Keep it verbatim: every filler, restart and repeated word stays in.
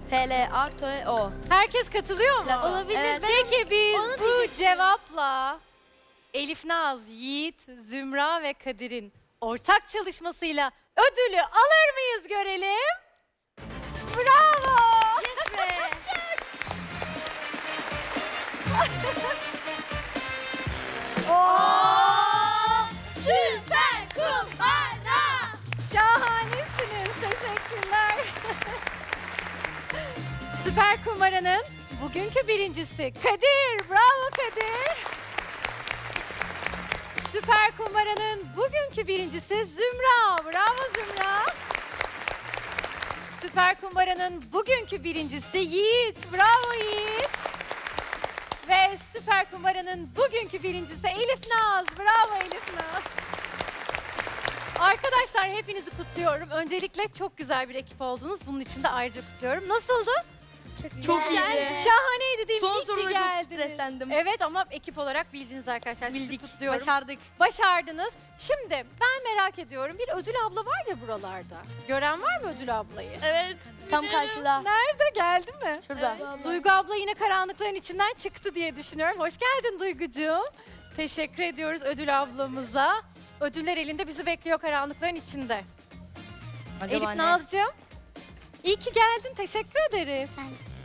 P L A T O. Herkes katılıyor mu? Olabilir. Evet. Ben Peki biz onu bu diyecektim. cevapla Elif Naz, Yiğit, Zümra ve Kadir'in ortak çalışmasıyla ödülü alır mıyız görelim? Bravo! Yes be. Oo! Süper kumbara. Şahanesiniz. Teşekkürler. Süper Kumara'nın bugünkü birincisi Kadir. Bravo Kadir. Süper Kumara'nın bugünkü birincisi Zümra. Bravo Zümra. Süper Kumara'nın bugünkü birincisi Yiğit. Bravo Yiğit. Ve Süper Kumara'nın bugünkü birincisi Elif Naz. Bravo Elif Naz. Arkadaşlar hepinizi kutluyorum. Öncelikle çok güzel bir ekip oldunuz. Bunun için de ayrıca kutluyorum. Nasıldı? Çok Güzel. iyiydi. Şahaneydi değil mi? Son İyi ki soruda çok geldiniz. streslendim. Evet ama ekip olarak bildiniz arkadaşlar. Sizi Bildik, kutluyorum. başardık. Başardınız. Şimdi ben merak ediyorum. Bir ödül abla var ya buralarda. Gören var mı ödül ablayı? Evet. Tam karşıda. Nerede? Geldi mi? Şurada. Duygu abla yine karanlıkların içinden çıktı diye düşünüyorum. Hoş geldin Duygucuğum. Teşekkür ediyoruz ödül ablamıza. Ödüller elinde bizi bekliyor karanlıkların içinde. Acaba Elif ne? Nazcığım, iyi ki geldin. Teşekkür ederiz. Ben